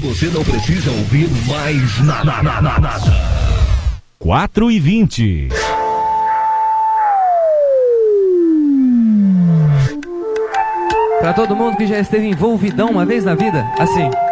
você não precisa ouvir mais nada. 4h20. Pra todo mundo que já esteve envolvidão uma vez na vida, assim.